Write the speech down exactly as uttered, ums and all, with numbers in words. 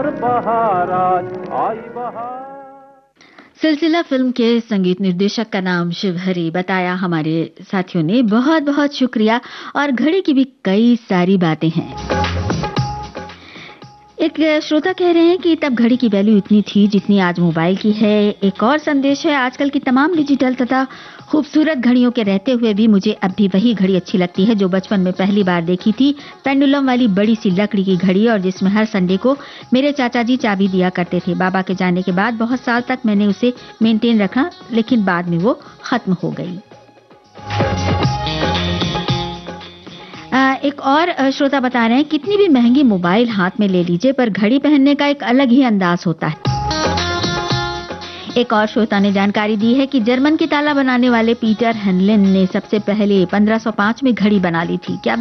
बहार आज आई बहार। सिलसिला फिल्म के संगीत निर्देशक का नाम शिवहरी बताया हमारे साथियों ने। बहुत बहुत शुक्रिया। और घड़ी की भी कई सारी बातें हैं। एक श्रोता कह रहे हैं कि तब घड़ी की वैल्यू इतनी थी जितनी आज मोबाइल की है। एक और संदेश है, आजकल की तमाम डिजिटल तथा खूबसूरत घड़ियों के रहते हुए भी मुझे अब भी वही घड़ी अच्छी लगती है जो बचपन में पहली बार देखी थी। पेंडुलम वाली बड़ी सी लकड़ी की घड़ी, और जिसमें हर संडे को मेरे चाचा जी चाबी दिया करते थे। बाबा के जाने के बाद बहुत साल तक मैंने उसे मेंटेन रखा, लेकिन बाद में वो खत्म हो गई। एक और श्रोता बता रहे हैं, कितनी भी महंगी मोबाइल हाथ में ले लीजिए पर घड़ी पहनने का एक अलग ही अंदाज होता है। एक और श्रोता ने जानकारी दी है कि जर्मन की ताला बनाने वाले पीटर हेनलिन ने सबसे पहले पंद्रह सौ पाँच में घड़ी बना ली थी। क्या